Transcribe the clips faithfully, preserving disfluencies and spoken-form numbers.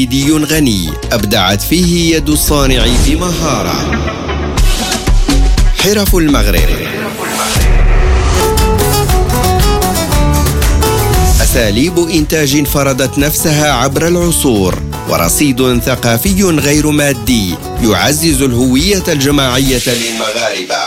تقليدي غني أبدعت فيه يد الصانع بمهارة. حرف المغرب، أساليب إنتاج فرضت نفسها عبر العصور، ورصيد ثقافي غير مادي يعزز الهوية الجماعية للمغاربة.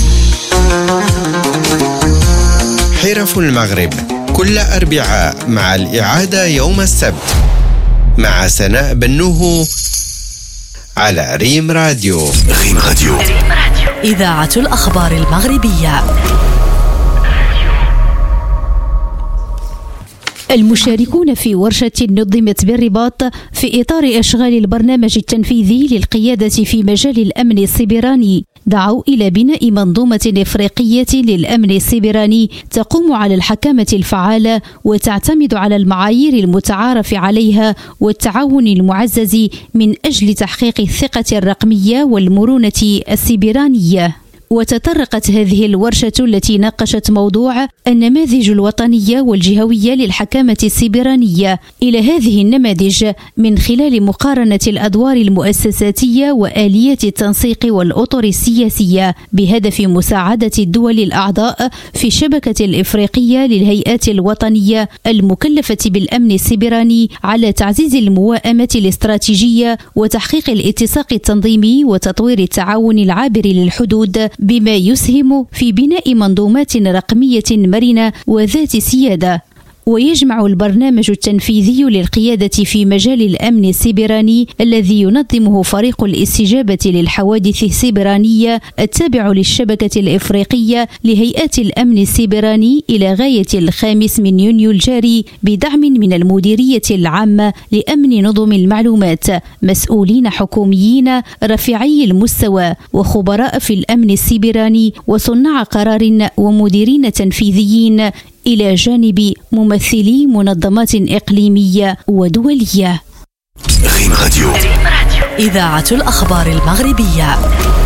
حرف المغرب كل أربعاء مع الإعادة يوم السبت مع سناء بنوه على ريم راديو. ريم راديو، إذاعة الأخبار المغربية. المشاركون في ورشة نظمت بالرباط في إطار أشغال البرنامج التنفيذي للقيادة في مجال الأمن السيبراني دعوا إلى بناء منظومة إفريقية للأمن السيبراني تقوم على الحكامة الفعالة وتعتمد على المعايير المتعارف عليها والتعاون المعزز من أجل تحقيق الثقة الرقمية والمرونة السيبرانية. وتطرقت هذه الورشة التي ناقشت موضوع النماذج الوطنية والجهوية للحكامة السيبرانية إلى هذه النماذج من خلال مقارنة الأدوار المؤسساتية وآليات التنسيق والأطر السياسية بهدف مساعدة الدول الأعضاء في الشبكة الإفريقية للهيئات الوطنية المكلفة بالأمن السيبراني على تعزيز المواءمة الاستراتيجية وتحقيق الاتساق التنظيمي وتطوير التعاون العابر للحدود، بما يسهم في بناء منظومات رقمية مرنة وذات سيادة. ويجمع البرنامج التنفيذي للقيادة في مجال الأمن السيبراني الذي ينظمه فريق الاستجابة للحوادث السيبرانية التابع للشبكة الإفريقية لهيئات الأمن السيبراني إلى غاية الخامس من يونيو الجاري بدعم من المديرية العامة لأمن نظم المعلومات، مسؤولين حكوميين رفيعي المستوى وخبراء في الأمن السيبراني وصناع قرار ومديرين تنفيذيين، إلى جانب ممثلي منظمات إقليمية ودولية. ريم راديو، إذاعة الأخبار المغربية.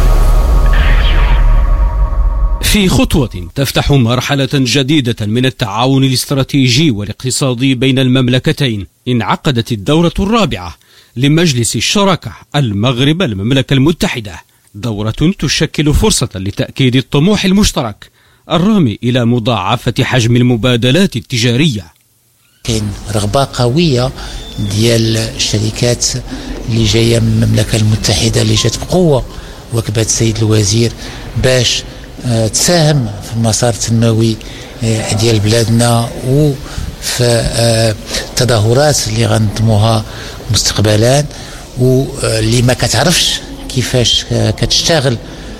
في خطوة تفتح مرحلة جديدة من التعاون الاستراتيجي والاقتصادي بين المملكتين، انعقدت الدورة الرابعة لمجلس الشراكة المغرب المملكة المتحدة، دورة تشكل فرصة لتأكيد الطموح المشترك الرامي إلى مضاعفة حجم المبادلات التجارية. كاين رغبة قوية ديال الشركات اللي جاية من المملكة المتحدة اللي جات بقوة وكبات السيد الوزير باش تساهم في المسار التنموي ديال بلادنا وفي التظاهرات اللي غنظموها مستقبلا، واللي ما كتعرفش كيفاش كتشتغل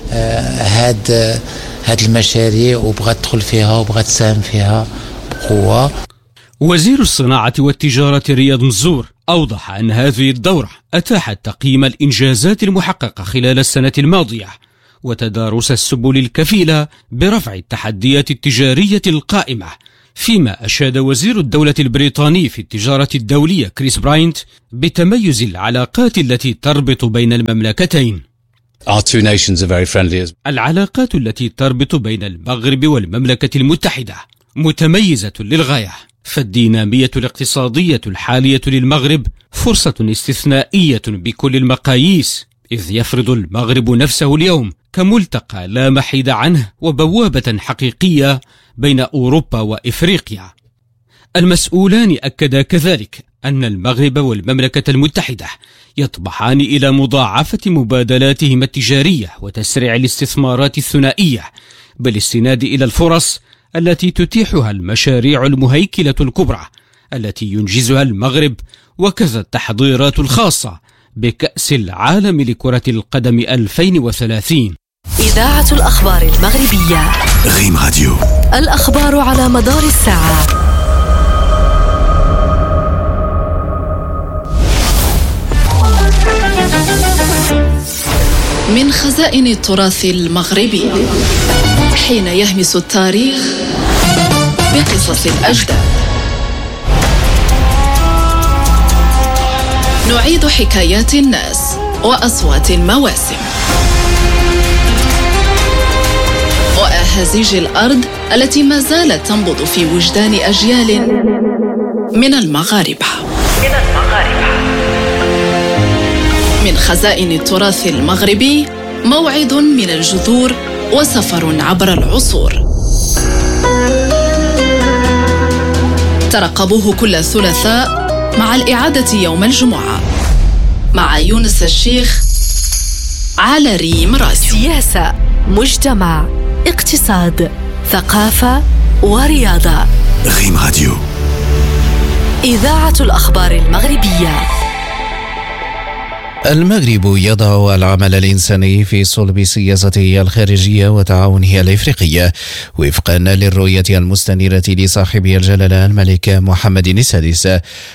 هاد هاد المشاريع وبغات تدخل فيها وبغات تساهم فيها بقوة. وزير الصناعة والتجارة رياض مزور أوضح أن هذه الدورة أتاحت تقييم الإنجازات المحققة خلال السنة الماضية وتدارس السبل الكفيلة برفع التحديات التجارية القائمة، فيما أشاد وزير الدولة البريطاني في التجارة الدولية كريس براينت بتميز العلاقات التي تربط بين المملكتين. Our two nations are very friendly. العلاقات التي تربط بين المغرب والمملكة المتحدة متميزة للغاية، فالدينامية الاقتصادية الحالية للمغرب فرصة استثنائية بكل المقاييس، إذ يفرض المغرب نفسه اليوم كملتقى لا محيد عنه وبوابة حقيقية بين أوروبا وإفريقيا. المسؤولان أكدا كذلك أن المغرب والمملكة المتحدة يطمحان إلى مضاعفة مبادلاتهما التجارية وتسريع الاستثمارات الثنائية بالاستناد إلى الفرص التي تتيحها المشاريع المهيكلة الكبرى التي ينجزها المغرب، وكذا التحضيرات الخاصة بكأس العالم لكرة القدم ألفين وثلاثين. إذاعة الأخبار المغربية. ريم راديو، الأخبار على مدار الساعة. من خزائن التراث المغربي، حين يهمس التاريخ بقصص الأجداد، نعيد حكايات الناس وأصوات المواسم وأهازيج الأرض التي ما زالت تنبض في وجدان أجيال من المغاربة. من المغاربة من خزائن التراث المغربي موعد من الجذور وسفر عبر العصور. ترقبوه كل ثلاثاء مع الإعادة يوم الجمعة مع يونس الشيخ على ريم راديو. سياسة، مجتمع، اقتصاد، ثقافة ورياضة. ريم راديو، إذاعة الأخبار المغربية. المغرب يضع العمل الإنساني في صلب سياسته الخارجية وتعاونه الإفريقية وفقا للرؤية المستنيرة لصاحبه الجلالة الملك محمد السادس.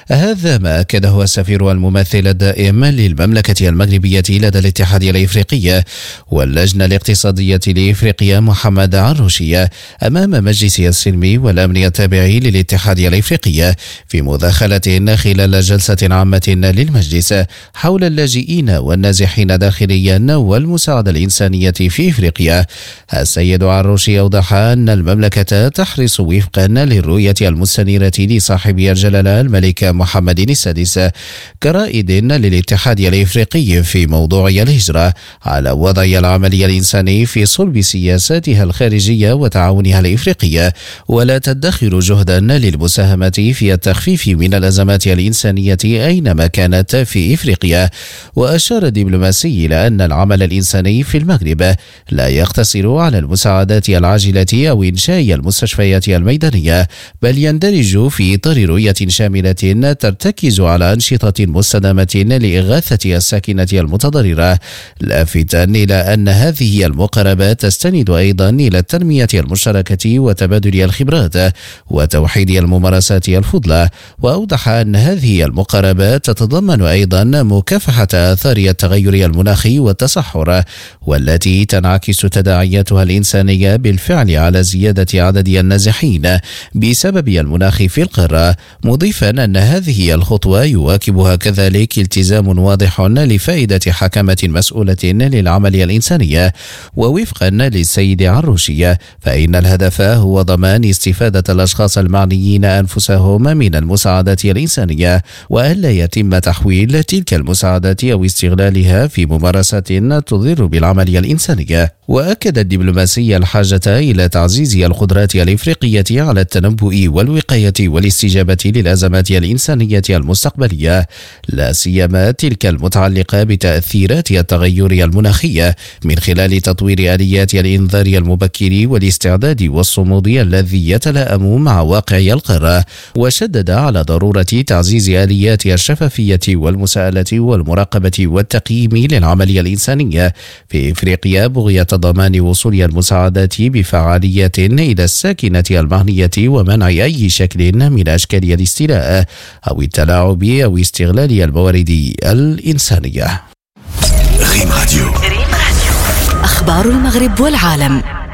هذا ما أكده السفير الممثل الدائم للمملكة المغربية لدى الاتحاد الإفريقي واللجنة الاقتصادية لإفريقيا محمد عروشية أمام مجلس السلم والأمن التابع للاتحاد الإفريقي في مداخلة خلال جلسة عامة للمجلس حول اللاجئين والنازحين داخليا والمساعدة الإنسانية في إفريقيا. السيد عروشي أوضح أن المملكة تحرص وفقا للرؤية المستنيرة لصاحب الجلالة الملك محمد السادس كرائد للاتحاد الإفريقي في موضوع الهجرة على وضع العمل الإنساني في صلب سياساتها الخارجية وتعاونها الإفريقي، ولا تدخر جهدا للمساهمة في التخفيف من الأزمات الإنسانية أينما كانت في إفريقيا. وأشار الدبلوماسي إلى أن العمل الإنساني في المغرب لا يقتصر على المساعدات العاجلة أو إنشاء المستشفيات الميدانية، بل يندرج في إطار رؤية شاملة ترتكز على أنشطة مستدامة لإغاثة الساكنة المتضررة، لافتا إلى أن هذه المقاربات تستند أيضا إلى التنمية المشتركة وتبادل الخبرات وتوحيد الممارسات الفضلى. وأوضح أن هذه المقاربات تتضمن أيضا مكافحة آثار التغير المناخي والتصحر، والتي تنعكس تداعياتها الإنسانية بالفعل على زيادة عدد النازحين بسبب المناخ في القارة، مضيفا أن هذه الخطوة يواكبها كذلك التزام واضح لفائدة حكمة مسؤولة للعمل الإنساني. ووفقا للسيد عروشية فإن الهدف هو ضمان استفادة الأشخاص المعنيين أنفسهم من المساعدات الإنسانية، وألا يتم تحويل تلك المساعدات أو استغلالها في ممارسات تضر بالعمل الإنساني. وأكد الدبلوماسي الحاجة إلى تعزيز القدرات الإفريقية على التنبؤ والوقاية والاستجابة للأزمات الإنسانية المستقبلية، لا سيما تلك المتعلقة بتأثيرات التغير المناخي، من خلال تطوير آليات الإنذار المبكر والاستعداد والصمود الذي يتلائم مع واقع القارة. وشدد على ضرورة تعزيز آليات الشفافية والمساءلة والمراقبة والتقييم للعمل الإنساني في إفريقيا بغية ضمان وصول المساعدات بفعالية إلى الساكنة المهنية ومنع أي شكل من أشكال الاستيلاء أو التلاعب أو استغلال الموارد الإنسانية. ريم راديو، أخبار المغرب والعالم.